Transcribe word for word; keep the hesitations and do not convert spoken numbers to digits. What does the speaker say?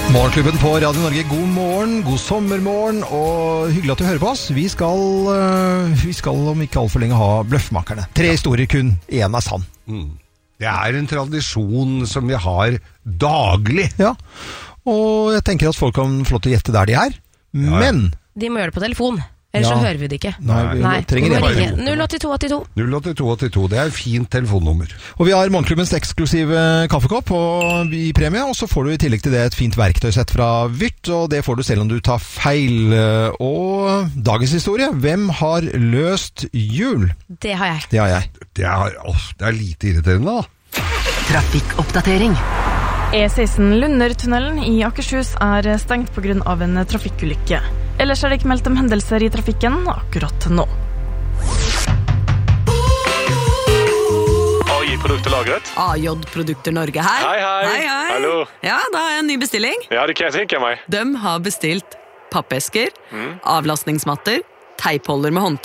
Morgenklubben på Radio Norge, god morgen, god sommermorgen, og hyggelig at du hører på oss. Vi skal, vi skal om ikke alt for lenge ha bløffmakerne. Tre historier, kun en er sann. Mm. Det er en tradisjon som vi har daglig. Ja, og jeg tenker at folk kan få lov til å gjette der de er, ja, men... De må gjøre det på telefon. Ellers Ja. så hører vi det ikke. Nei, vi Nei. trenger Vi må en. ringe null åtte to åtte to. null åtte to åtte to, det er et fint telefonnummer. Og vi har Morgenklubbens eksklusive kaffekopp og i premie, og så får du i tillegg til det et fint verktøysett fra Vyrt, og det får du selv om du tar feil. Og dagens historie, hvem har løst jul? Det har jeg. Det har jeg. Det er, åh, det er lite irriterende da. Trafikkoppdatering. E seksten Lundertunnelen i Akershus er stengt på grunn av en trafikkulykke. Ellers er det ikke meldt om hendelser i trafikken akkurat nå. A J-produkterlagret. A J-produkter Norge her. Hei, hei. Hei, hei. Hallo. Ja, da har jeg en ny bestilling. Ja, det kan jeg tenke meg. De har bestilt pappesker, avlastningsmatter, teipholder med håndtak.